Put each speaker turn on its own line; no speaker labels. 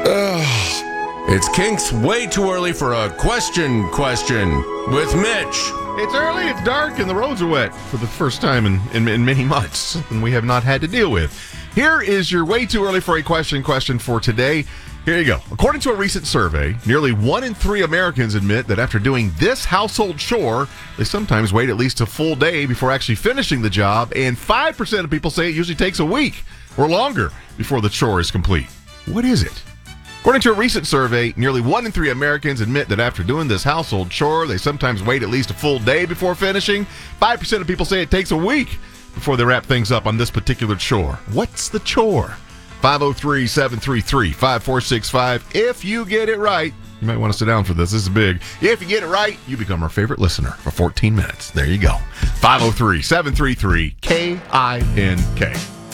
It's Kink's way too early for a question with Mitch.
It's early, it's dark, and the roads are wet for the first time in many months, something we have not had to deal with. Here is your way too early for a question for today. Here you go. According to a recent survey, nearly 1 in 3 Americans admit that after doing this household chore, they sometimes wait at least a full day before actually finishing the job, and 5% of people say it usually takes a week or longer before the chore is complete. What is it? According to a recent survey, nearly 1 in 3 Americans admit that after doing this household chore, they sometimes wait at least a full day before finishing. 5% of people say it takes a week before they wrap things up on this particular chore. What's the chore? 503-733-5465. If you get it right, you might want to sit down for this. This is big. If you get it right, you become our favorite listener for 14 minutes. There you go. 503-733-KINK.